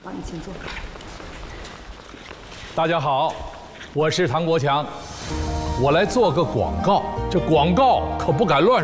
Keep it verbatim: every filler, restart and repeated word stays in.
好，你请坐。 大家好，我是唐国强，我来做个广告，这广告可不敢乱